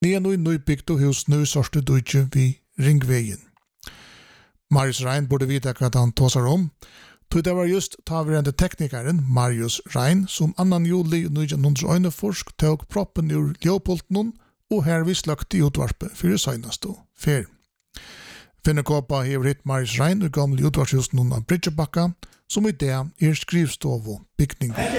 Nyan og nybygd og hus nu sorste dødje vid ringveien. Marius Rein burde vite hva han tåsar om. Det var just taverende teknikeren Marius Rein som 2. juli 1941 tog proppen ur Leopoldnon og hervis lagt i utvarpet for seneste fer. Finnekåpa hever hitt Marius Rein og gamle utvartshusen av Bridgebakka som i det skrivstov og bygning.